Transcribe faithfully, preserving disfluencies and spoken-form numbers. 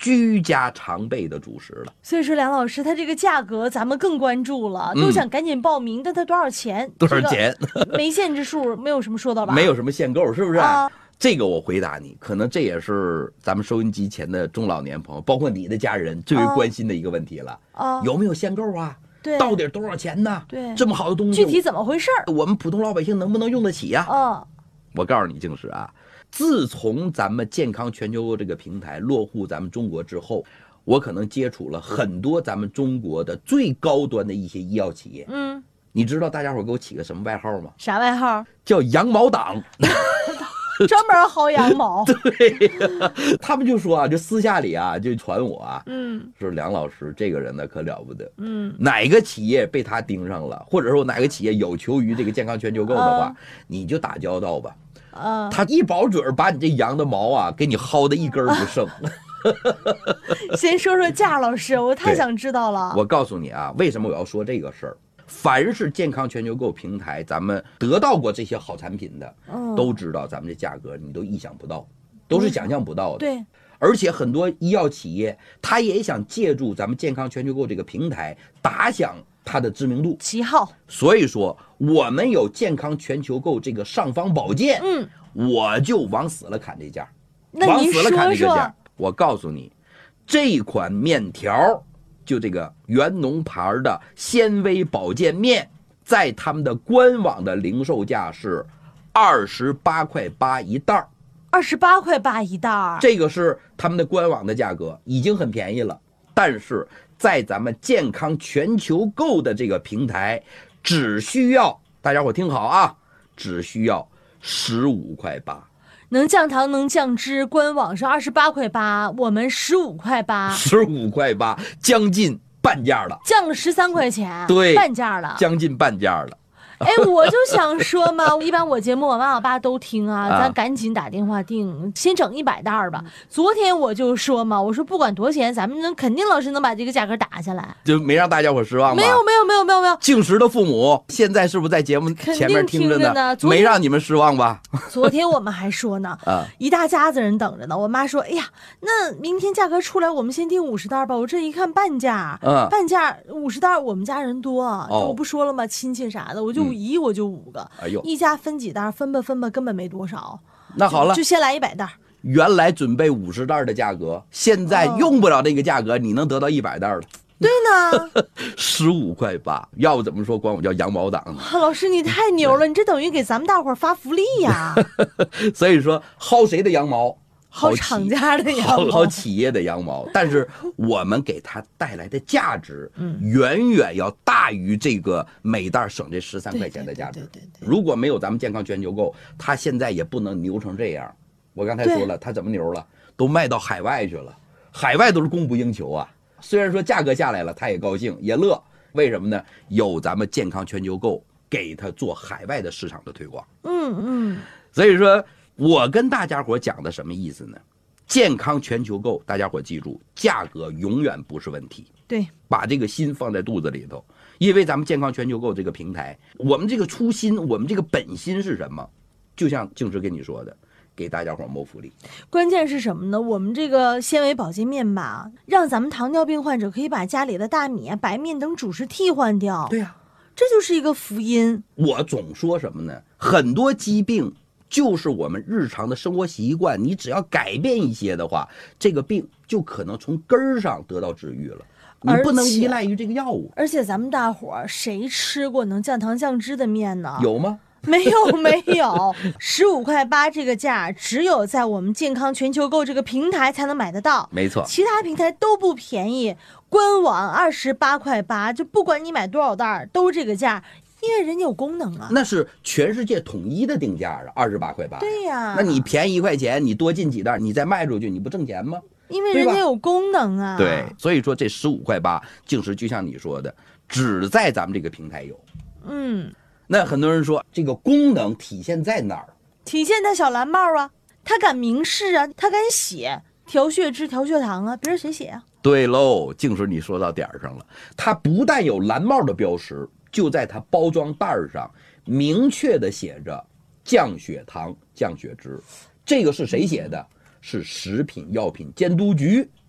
居家常备的主食了。 所以说梁老师他这个价格咱们更关注了，都想赶紧报名，但它多少钱？ 多少钱？ 这个、没限制数，没有什么说到吧？ 没有什么限购，是不是？ 啊， 这个我回答你，可能这也是咱们收音机前的中老年朋友，包括你的家人最为关心的一个问题了。 啊， 有没有限购啊？ 对， 到底多少钱呢？ 对， 这么好的东西， 具体怎么回事？ 我们普通老百姓能不能用得起呀？ 啊， 我告诉你，静石啊，自从咱们健康全球购这个平台落户咱们中国之后，我可能接触了很多咱们中国的最高端的一些医药企业。 嗯， 你知道大家伙给我起个什么外号吗？ 啥外号？ 叫羊毛党。 专门薅羊毛。 对，他们就说啊，就私下里啊，就传我啊， 嗯， 说梁老师这个人呢可了不得， 嗯， 哪个企业被他盯上了，或者说哪个企业有求于这个健康全球购的话， 啊、 你就打交道吧。 啊， 他一保准把你这羊的毛啊，给你薅的一根不剩。 先说说价，老师，我太想知道了。 我告诉你啊，为什么我要说这个事儿？凡是健康全球购平台，咱们得到过这些好产品的， 嗯、 都知道咱们这价格你都意想不到，都是想象不到的。 对， 而且很多医药企业，他也想借助咱们健康全球购这个平台，打响它的知名度、 旗号。 所以说，我们有健康全球购这个尚方宝剑， 嗯， 我就往死了砍这价， 那您说说， 往死了砍这个价。我告诉你，这款面条。就这个元农牌的纤维保健面，在他们的官网的零售价是二十八块八一袋儿， 二十八块八一袋儿， 这个是他们的官网的价格，已经很便宜了。但是在咱们健康全球购的这个平台，只需要大家伙听好啊，只需要十五块八。 能降糖能降脂，官网是二十八块八，我们十五块八， 十五块八，将近半价了， 降了十三块钱， 对， 半价了， 将近半价了。 哎，我就想说嘛，一般我节目我妈我爸都听啊， 啊咱赶紧打电话订，先整一百袋儿吧。昨天我就说嘛，我说不管多少钱，咱们能肯定老师能把这个价格打下来， 就没让大家伙失望吧？ 没有没有没有没有没有。 静石的父母现在是不是在节目前面听着呢？ 呢没让你们失望吧？ 昨天我们还说呢，啊，一大家子人等着呢。我妈说，哎呀，那明天价格出来，我们先订五十袋吧。我这一看半价， 嗯， 半价五十袋，我们家人多， 哦、 我不说了吗？亲戚啥的，我就一、嗯、我就五个， 哎呦， 一家分几袋，分吧分吧，根本没多少。 那好了， 就, 就先来一百袋。 原来准备五十袋的价格，现在用不了这个价格，哦、你能得到一百袋了。 对呢， 十五块八，要不怎么说管我叫羊毛党呢？ 老师你太牛了，你这等于给咱们大伙儿发福利呀！ 所以说，薅谁的羊毛？ 薅厂家的羊毛， 薅企业的羊毛。但是我们给它带来的价值，嗯，远远要大于这个每袋省这十三块钱的价值。 对对对对对， 如果没有咱们健康全球购，它现在也不能牛成这样。我刚才说了，它怎么牛了？都卖到海外去了，海外都是供不应求啊。虽然说价格下来了，他也高兴也乐，为什么呢？有咱们健康全球购给他做海外的市场的推广。 嗯嗯。 所以说我跟大家伙讲的什么意思呢？健康全球购，大家伙记住，价格永远不是问题。 对， 把这个心放在肚子里头，因为咱们健康全球购这个平台，我们这个初心，我们这个本心是什么？就像静石跟你说的。给大家伙谋福利， 关键是什么呢？我们这个纤维保健面吧，让咱们糖尿病患者可以把家里的大米、白面等主食替换掉。 对呀、啊， 这就是一个福音。 我总说什么呢？很多疾病就是我们日常的生活习惯，你只要改变一些的话，这个病就可能从根儿上得到治愈了。你不能依赖于这个药物。 而且咱们大伙儿谁吃过能降糖降脂的面呢？ 有吗？ 没有没有，十五块八这个价，只有在我们健康全球购这个平台才能买得到。 没错， 其他平台都不便宜。官网二十八块八，就不管你买多少袋都这个价，因为人家有功能啊。 那是全世界统一的定价啊，二十八块八。 对呀、啊， 那你便宜一块钱，你多进几袋，你再卖出去，你不挣钱吗？ 因为人家有功能啊。 对，所以说这十五块八，竟是就像你说的，只在咱们这个平台有。 嗯。 那很多人说这个功能体现在哪儿？ 体现在小蓝帽啊，他敢明示啊，他敢写调血脂、调血糖啊，别人谁写啊？ 对喽，净是你说到点儿上了。它不但有蓝帽的标识，就在它包装袋上明确的写着降血糖、降血脂。这个是谁写的？是食品药品监督局